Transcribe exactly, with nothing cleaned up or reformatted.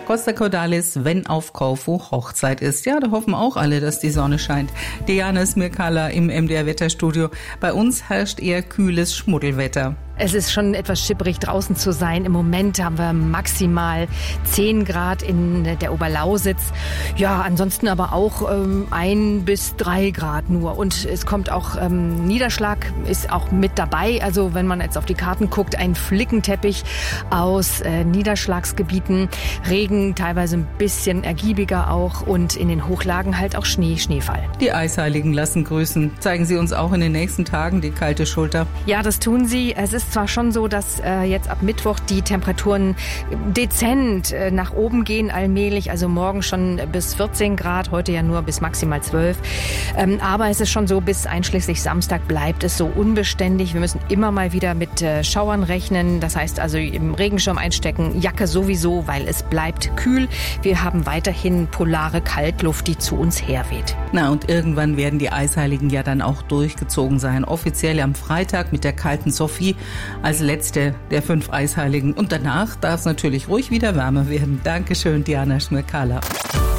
Costa Cordalis, wenn auf Korfu Hochzeit ist. Ja, da hoffen auch alle, dass die Sonne scheint. Diana Smirkala im M D R-Wetterstudio. Bei uns herrscht eher kühles Schmuddelwetter. Es ist schon etwas schipprig, draußen zu sein. Im Moment haben wir maximal zehn Grad in der Oberlausitz. Ja, ansonsten aber auch ähm, ein bis drei Grad nur. Und es kommt auch ähm, Niederschlag, ist auch mit dabei. Also wenn man jetzt auf die Karten guckt, ein Flickenteppich aus äh, Niederschlagsgebieten. Regen, teilweise ein bisschen ergiebiger auch. Und in den Hochlagen halt auch Schnee, Schneefall. Die Eisheiligen lassen grüßen. Zeigen Sie uns auch in den nächsten Tagen die kalte Schulter? Ja, das tun sie. Es ist zwar schon so, dass äh, jetzt ab Mittwoch die Temperaturen dezent äh, nach oben gehen allmählich, also morgen schon bis vierzehn Grad, heute ja nur bis maximal zwölf. Ähm, aber es ist schon so, bis einschließlich Samstag bleibt es so unbeständig. Wir müssen immer mal wieder mit äh, Schauern rechnen, das heißt also im Regenschirm einstecken, Jacke sowieso, weil es bleibt kühl. Wir haben weiterhin polare Kaltluft, die zu uns herweht. Na, und irgendwann werden die Eisheiligen ja dann auch durchgezogen sein. Offiziell am Freitag mit der kalten Sophie als letzte der fünf Eisheiligen. Und danach darf es natürlich ruhig wieder wärmer werden. Dankeschön, Diana Smirkala.